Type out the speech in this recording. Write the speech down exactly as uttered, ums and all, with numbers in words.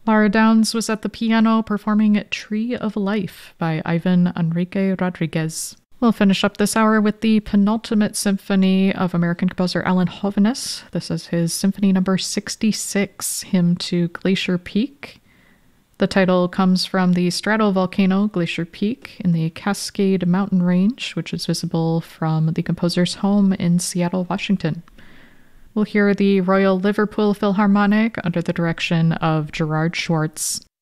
Lara Downs was at the piano performing Tree of Life by Ivan Enrique Rodriguez. We'll finish up this hour with the penultimate symphony of American composer Alan Hovhaness. This is his Symphony Number sixty-six, Hymn to Glacier Peak. The title comes from the stratovolcano Glacier Peak in the Cascade Mountain Range, which is visible from the composer's home in Seattle, Washington. We'll hear the Royal Liverpool Philharmonic under the direction of Gerard Schwartz.